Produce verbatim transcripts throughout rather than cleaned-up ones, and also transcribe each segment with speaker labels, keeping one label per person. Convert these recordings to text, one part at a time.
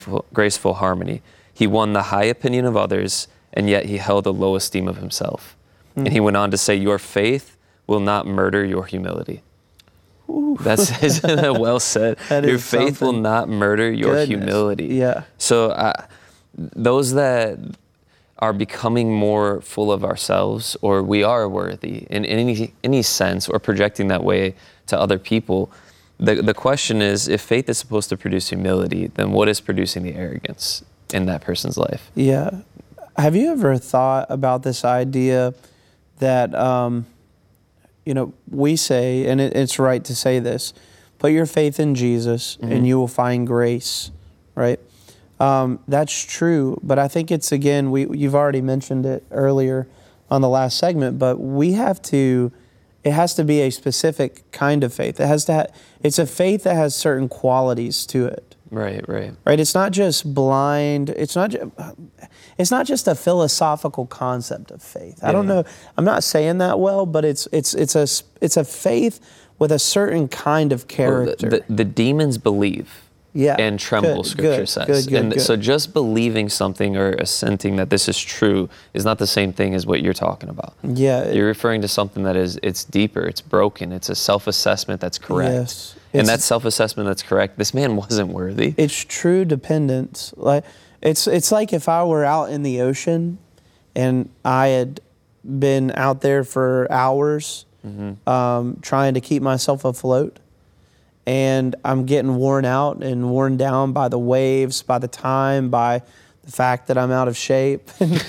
Speaker 1: graceful harmony. He won the high opinion of others, and yet he held a low esteem of himself. Mm. And he went on to say, your faith will not murder your humility. Ooh. That's isn't that well said? That your faith something. will not murder your Goodness. humility.
Speaker 2: Yeah.
Speaker 1: So uh, those that are becoming more full of ourselves, or we are worthy in, in any any sense, or projecting that way to other people, the the question is, if faith is supposed to produce humility, then what is producing the arrogance in that person's life?
Speaker 2: Yeah. Have you ever thought about this idea that, um, you know, we say, and it, it's right to say this, put your faith in Jesus mm-hmm. and you will find grace, right? Um, that's true, but I think it's, again, we you've already mentioned it earlier on the last segment, but we have to, it has to be a specific kind of faith. It has to, ha- it's a faith that has certain qualities to it.
Speaker 1: Right, right.
Speaker 2: Right, it's not just blind, it's not, ju- it's not just a philosophical concept of faith. Yeah. I don't know, I'm not saying that well, but it's it's it's a, it's a faith with a certain kind of character.
Speaker 1: Well, the, the, the demons believe.
Speaker 2: Yeah.
Speaker 1: And tremble,
Speaker 2: good,
Speaker 1: Scripture
Speaker 2: good,
Speaker 1: says.
Speaker 2: Good, good,
Speaker 1: and
Speaker 2: good.
Speaker 1: so just believing something or assenting that this is true is not the same thing as what you're talking about.
Speaker 2: Yeah.
Speaker 1: You're referring to something that is, it's deeper, it's broken, it's a self-assessment that's correct.
Speaker 2: Yes.
Speaker 1: And
Speaker 2: It's-
Speaker 1: that self-assessment that's correct, this man wasn't worthy.
Speaker 2: It's true dependence. Like it's it's like if I were out in the ocean and I had been out there for hours mm-hmm. um, trying to keep myself afloat, and I'm getting worn out and worn down by the waves, by the time, by the fact that I'm out of shape,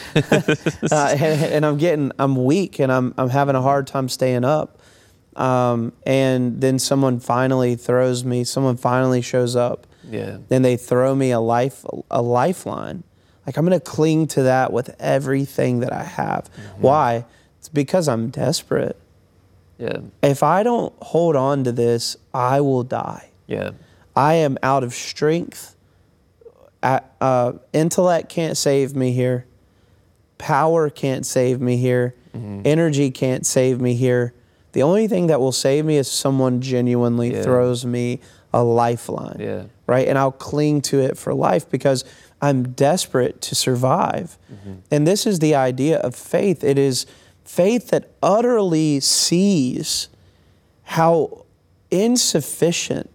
Speaker 2: uh, and, and I'm getting, I'm weak, and I'm I'm having a hard time staying up. Um, and then someone finally throws me, someone finally shows up.
Speaker 1: Yeah.
Speaker 2: Then they throw me a life, a lifeline. Like I'm going to cling to that with everything that I have. Mm-hmm. Why? It's because I'm desperate.
Speaker 1: Yeah.
Speaker 2: If I don't hold on to this, I will die.
Speaker 1: Yeah.
Speaker 2: I am out of strength. Uh, intellect can't save me here. Power can't save me here. Mm-hmm. Energy can't save me here. The only thing that will save me is someone genuinely yeah. throws me a lifeline.
Speaker 1: Yeah.
Speaker 2: Right? And I'll cling to it for life because I'm desperate to survive. Mm-hmm. And this is the idea of faith. It is faith that utterly sees how insufficient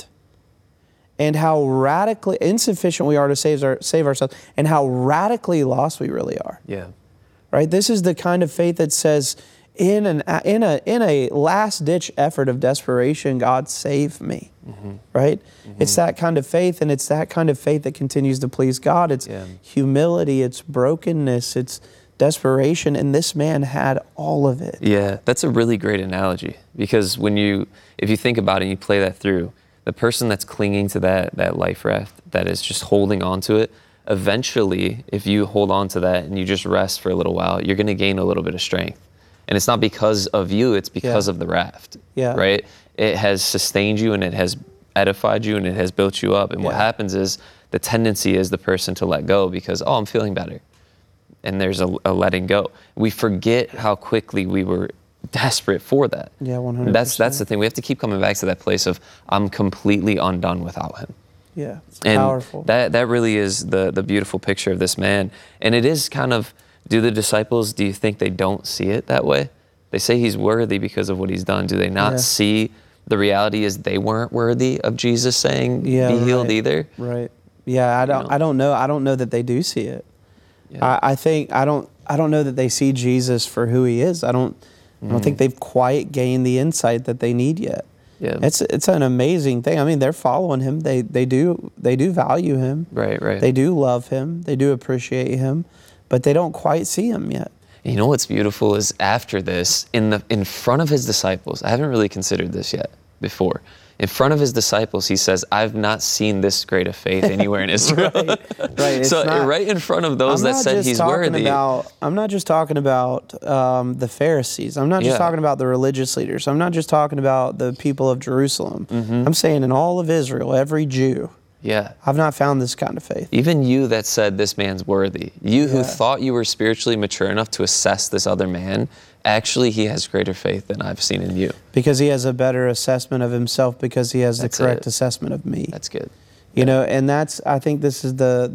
Speaker 2: and how radically insufficient we are to save, our, save ourselves, and how radically lost we really are.
Speaker 1: Yeah.
Speaker 2: Right? This is the kind of faith that says, in an in a in a last ditch effort of desperation, God save me. Mm-hmm. Right? Mm-hmm. It's that kind of faith, and it's that kind of faith that continues to please God. It's yeah. humility, it's brokenness, it's desperation, and this man had all of it.
Speaker 1: Yeah, that's a really great analogy, because when you, if you think about it and you play that through, the person that's clinging to that that life raft, that is just holding on to it, eventually, if you hold on to that and you just rest for a little while, you're going to gain a little bit of strength. And it's not because of you, it's because yeah. of the raft,
Speaker 2: yeah.
Speaker 1: right? It has sustained you and it has edified you and it has built you up. And yeah. what happens is the tendency is the person to let go because, oh, I'm feeling better. And there's a, a letting go. We forget how quickly we were desperate for that.
Speaker 2: Yeah, one hundred percent.
Speaker 1: That's, that's the thing. We have to keep coming back to that place of, I'm completely undone without him.
Speaker 2: Yeah, it's
Speaker 1: and
Speaker 2: powerful.
Speaker 1: That, that really is the, the beautiful picture of this man. And it is kind of, do the disciples, do you think they don't see it that way? They say he's worthy because of what he's done. Do they not yeah. see the reality is they weren't worthy of Jesus saying,
Speaker 2: yeah,
Speaker 1: be healed
Speaker 2: right.
Speaker 1: either?
Speaker 2: Right. Yeah, I don't, you know? I don't know. I don't know that they do see it. Yeah. I, I think, I don't, I don't know that they see Jesus for who he is. I don't, mm-hmm. I don't think they've quite gained the insight that they need yet.
Speaker 1: Yeah.
Speaker 2: It's, it's an amazing thing. I mean, they're following him. They, they do, they do value him.
Speaker 1: Right, right.
Speaker 2: They do love him. They do appreciate him. But they don't quite see him yet.
Speaker 1: You know what's beautiful is after this, in the in front of his disciples, I haven't really considered this yet before. In front of his disciples, he says, I've not seen this great of faith anywhere in Israel.
Speaker 2: right, right.
Speaker 1: So
Speaker 2: not,
Speaker 1: right in front of those
Speaker 2: I'm
Speaker 1: that said he's worthy.
Speaker 2: About, I'm not just talking about um, the Pharisees. I'm not just yeah. talking about the religious leaders. I'm not just talking about the people of Jerusalem. Mm-hmm. I'm saying in all of Israel, every Jew.
Speaker 1: Yeah.
Speaker 2: I've not found this kind of faith.
Speaker 1: Even you that said this man's worthy, you
Speaker 2: yeah.
Speaker 1: who thought you were spiritually mature enough to assess this other man, actually he has greater faith than I've seen in you.
Speaker 2: Because he has a better assessment of himself, because he has
Speaker 1: That's
Speaker 2: the correct
Speaker 1: it.
Speaker 2: assessment of me.
Speaker 1: That's good.
Speaker 2: You yeah. know, and that's, I think this is the,